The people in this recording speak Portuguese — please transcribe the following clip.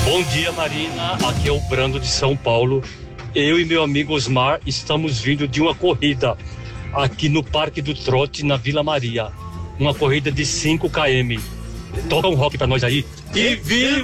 Bom dia, Marina. Aqui é o Brando de São Paulo. Eu e meu amigo Osmar estamos vindo de uma corrida aqui no Parque do Trote, na Vila Maria. Uma corrida de 5 km. Toca um rock pra nós aí. E viva!